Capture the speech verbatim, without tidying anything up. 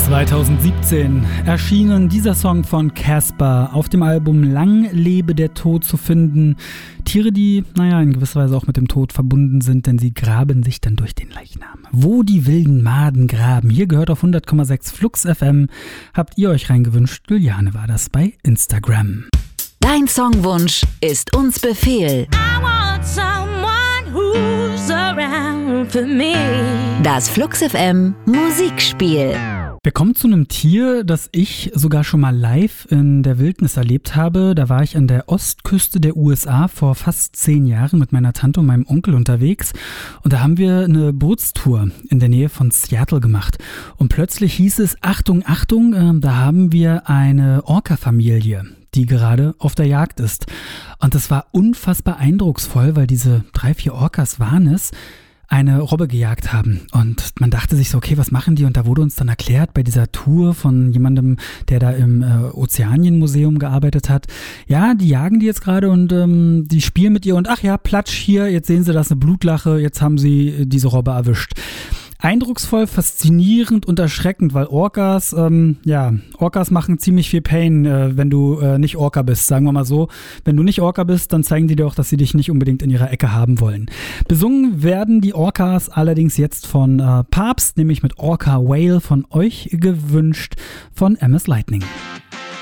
zwanzig siebzehn erschienen dieser Song von Casper auf dem Album Lang lebe der Tod zu finden. Tiere, die, naja, in gewisser Weise auch mit dem Tod verbunden sind, denn sie graben sich dann durch den Leichnam. Wo die wilden Maden graben. Hier gehört auf hundert Komma sechs Flux F M. Habt ihr euch reingewünscht? Juliane war das bei Instagram. Dein Songwunsch ist uns Befehl. I want someone who's around for me. Das Flux F M Musikspiel. Wir kommen zu einem Tier, das ich sogar schon mal live in der Wildnis erlebt habe. Da war ich an der Ostküste der U S A vor fast zehn Jahren mit meiner Tante und meinem Onkel unterwegs. Und da haben wir eine Bootstour in der Nähe von Seattle gemacht. Und plötzlich hieß es, Achtung, Achtung, äh, da haben wir eine Orca-Familie, die gerade auf der Jagd ist. Und das war unfassbar eindrucksvoll, weil diese drei, vier Orcas waren es, eine Robbe gejagt haben. Und man dachte sich so, okay, was machen die? Und da wurde uns dann erklärt bei dieser Tour von jemandem, der da im äh, Ozeanienmuseum gearbeitet hat, ja, die jagen die jetzt gerade und ähm, die spielen mit ihr und ach ja, platsch hier, jetzt sehen sie, das ist eine Blutlache, jetzt haben sie äh, diese Robbe erwischt. Eindrucksvoll, faszinierend und erschreckend, weil Orcas, ähm, ja, Orcas machen ziemlich viel Pain, äh, wenn du äh, nicht Orca bist, sagen wir mal so. Wenn du nicht Orca bist, dann zeigen die dir auch, dass sie dich nicht unbedingt in ihrer Ecke haben wollen. Besungen werden die Orcas allerdings jetzt von äh, Papst, nämlich mit Orca Whale von euch gewünscht, von M S Lightning.